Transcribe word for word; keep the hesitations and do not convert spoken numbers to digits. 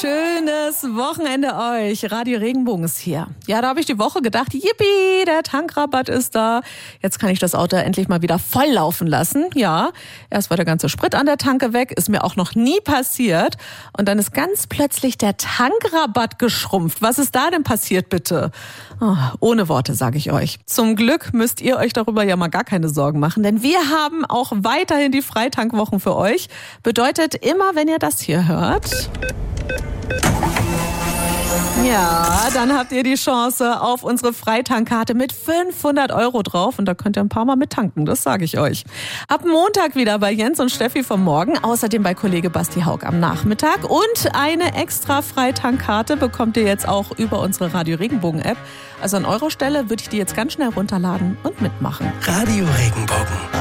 Schönes Wochenende euch. Radio Regenbogen ist hier. Ja, da habe ich die Woche gedacht, yippie, der Tankrabatt ist da. Jetzt kann ich das Auto endlich mal wieder voll laufen lassen. Ja, erst war der ganze Sprit an der Tanke weg, ist mir auch noch nie passiert. Und dann ist ganz plötzlich der Tankrabatt geschrumpft. Was ist da denn passiert, bitte? Oh, ohne Worte, sage ich euch. Zum Glück müsst ihr euch darüber ja mal gar keine Sorgen machen, denn wir haben auch weiterhin die Freitankwwochen für euch. Bedeutet, immer wenn ihr das hier hört, ja, dann habt ihr die Chance auf unsere Freitankkarte mit fünfhundert Euro drauf und da könnt ihr ein paar Mal mit tanken, das sage ich euch. Ab Montag wieder bei Jens und Steffi vom Morgen, außerdem bei Kollege Basti Haug am Nachmittag und eine extra Freitankkarte bekommt ihr jetzt auch über unsere Radio Regenbogen App. Also an eurer Stelle würde ich die jetzt ganz schnell runterladen und mitmachen. Radio Regenbogen.